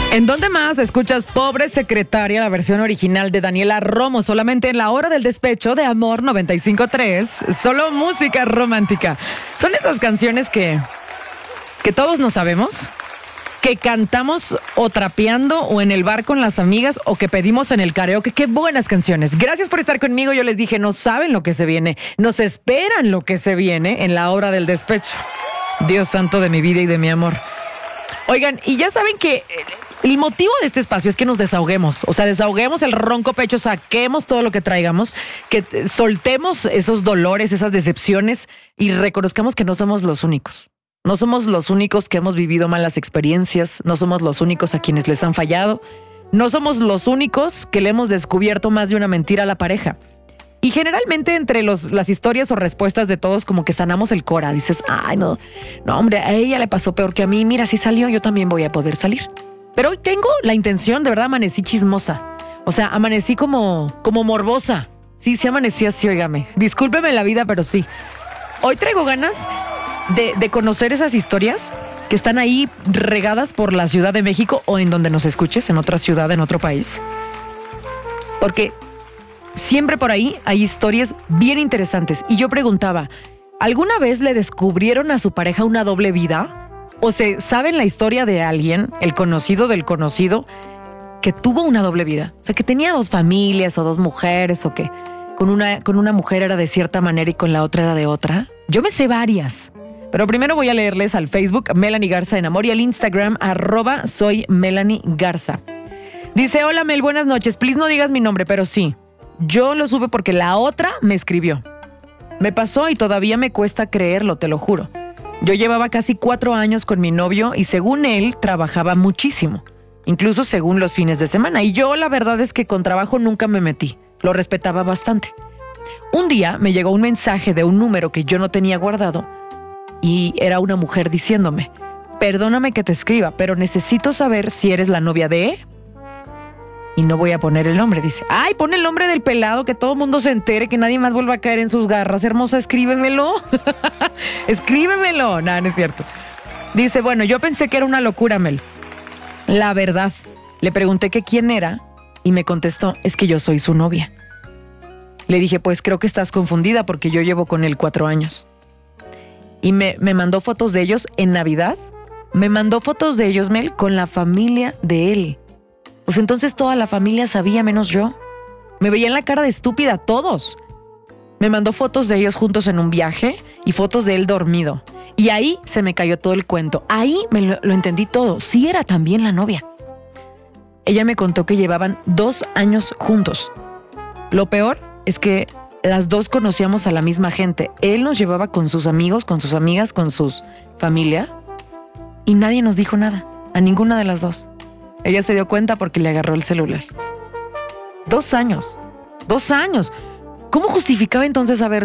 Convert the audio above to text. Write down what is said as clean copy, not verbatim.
¿En dónde más escuchas Pobre Secretaria, la versión original de Daniela Romo, solamente en La Hora del Despecho de Amor 95.3? Solo música romántica. Son esas canciones que todos nos sabemos, que cantamos o trapeando o en el bar con las amigas o que pedimos en el karaoke. ¡Qué buenas canciones! Gracias por estar conmigo. Yo les dije, no saben lo que se viene, nos esperan lo que se viene en La Hora del Despecho. Dios santo de mi vida y de mi amor. Oigan, y ya saben que el motivo de este espacio es que nos desahoguemos. O sea, desahoguemos el ronco pecho, saquemos todo lo que traigamos, que soltemos esos dolores, esas decepciones y reconozcamos que no somos los únicos. No somos los únicos que hemos vivido malas experiencias, no somos los únicos a quienes les han fallado, no somos los únicos que le hemos descubierto más de una mentira a la pareja. Y generalmente entre las historias o respuestas de todos como que sanamos el cora. Dices, ay, no, hombre, a ella le pasó peor que a mí. Mira, si salió, yo también voy a poder salir. Pero hoy tengo la intención, de verdad, amanecí chismosa. O sea, amanecí como morbosa. Sí, amanecí así, óigame. Discúlpeme la vida, pero sí. Hoy traigo ganas de conocer esas historias que están ahí regadas por la Ciudad de México o en donde nos escuches, en otra ciudad, en otro país. Porque siempre por ahí hay historias bien interesantes. Y yo preguntaba, ¿alguna vez le descubrieron a su pareja una doble vida? ¿O se saben la historia de alguien, el conocido del conocido, que tuvo una doble vida? O sea, que tenía dos familias o dos mujeres o que con una mujer era de cierta manera y con la otra era de otra. Yo me sé varias. Pero primero voy a leerles al Facebook Melanie Garza en Amor y al Instagram @soy Melanie Garza. Dice, hola Mel, buenas noches. Please no digas mi nombre, pero sí. Yo lo supe porque la otra me escribió. Me pasó y todavía me cuesta creerlo, te lo juro. Yo llevaba casi 4 años con mi novio y según él trabajaba muchísimo. Incluso según los fines de semana. Y yo la verdad es que con trabajo nunca me metí. Lo respetaba bastante. Un día me llegó un mensaje de un número que yo no tenía guardado y era una mujer diciéndome, perdóname que te escriba, pero necesito saber si eres la novia de... Y no voy a poner el nombre, dice. Ay, pon el nombre del pelado, que todo el mundo se entere, que nadie más vuelva a caer en sus garras. Hermosa, escríbemelo. Escríbemelo. No, no es cierto. Dice, bueno, yo pensé que era una locura, Mel. La verdad, le pregunté que quién era y me contestó, es que yo soy su novia. Le dije, pues creo que estás confundida porque yo llevo con él 4 años. Y me mandó fotos de ellos en Navidad. Me mandó fotos de ellos, Mel, con la familia de él. Pues entonces toda la familia sabía menos yo. Me veía en la cara de estúpida todos. Me mandó fotos de ellos juntos en un viaje y fotos de él dormido. Y ahí se me cayó todo el cuento. Ahí lo entendí todo. Sí era también la novia. Ella me contó que llevaban 2 años juntos. Lo peor es que las dos conocíamos a la misma gente. Él nos llevaba con sus amigos, con sus amigas, con su familia. Y nadie nos dijo nada. A ninguna de las dos. Ella se dio cuenta porque le agarró el celular. 2 años. 2 años. ¿Cómo justificaba entonces haber